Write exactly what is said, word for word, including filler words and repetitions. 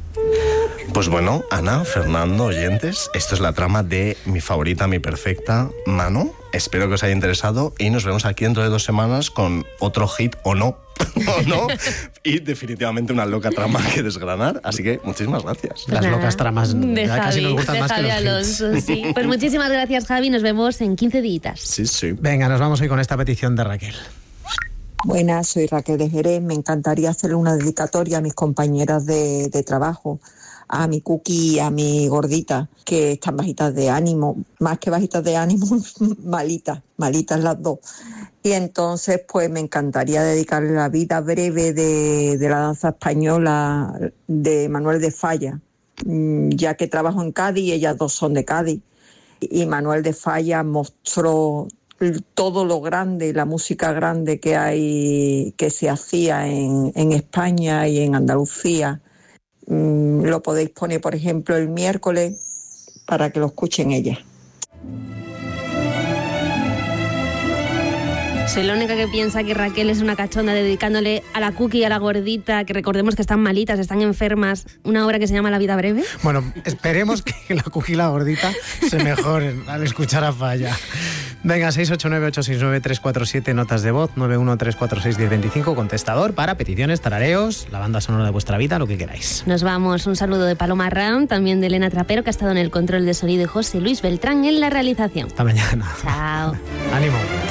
Pues bueno, Ana, Fernando, oyentes, esto es la trama de Mi favorita, mi perfecta, Mano. Espero que os haya interesado y nos vemos aquí dentro de dos semanas con otro hit o no, o no, y definitivamente una loca trama que desgranar. Así que muchísimas gracias. Las Nada, locas tramas de ya Javi, casi nos gustan de más Javi que los Alonso, hits. sí. Pues muchísimas gracias, Javi. Nos vemos en quince días. Sí, sí. Venga, nos vamos hoy con esta petición de Raquel. Buenas, soy Raquel de Jerez. Me encantaría hacerle una dedicatoria a mis compañeras de, de trabajo, a mi Cookie y a mi gordita, que están bajitas de ánimo, más que bajitas de ánimo, malitas, malitas las dos. Y entonces, pues me encantaría dedicarle la vida breve de, de la danza española de Manuel de Falla, ya que trabajo en Cádiz y ellas dos son de Cádiz. Y Manuel de Falla mostró todo lo grande, la música grande que hay, que se hacía en, en España y en Andalucía. Mm, lo podéis poner, por ejemplo, el miércoles para que lo escuchen ellas. Soy la única que piensa que Raquel es una cachonda dedicándole a la Cookie y a la gordita, que recordemos que están malitas, están enfermas, una obra que se llama La vida breve. Bueno, esperemos que la Cookie y la gordita se mejoren al escuchar a Falla. Venga, seis ocho nueve ocho seis nueve tres cuatro siete, notas de voz, nueve uno tres cuatro seis uno cero dos cinco, contestador para peticiones, tarareos, la banda sonora de vuestra vida, lo que queráis. Nos vamos. Un saludo de Paloma Ram, también de Elena Trapero, que ha estado en el control de sonido, y José Luis Beltrán en la realización. Hasta mañana. Chao. Ánimo.